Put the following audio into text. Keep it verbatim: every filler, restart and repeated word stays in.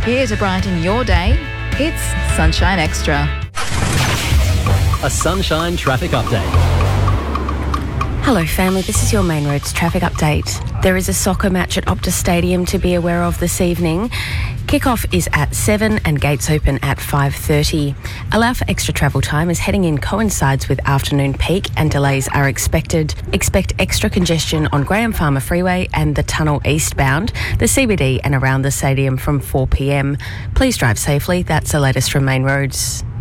Here to brighten your day, it's Sunshine Extra. A Sunshine traffic update. Hello family, this is your Main Roads traffic update. There is a soccer match at Optus Stadium to be aware of this evening. Kick-off is at seven and gates open at five thirty. Allow for extra travel time as heading in coincides with afternoon peak and delays are expected. Expect extra congestion on Graham Farmer Freeway and the tunnel eastbound, the C B D and around the stadium from four p m. Please drive safely. That's the latest from Main Roads.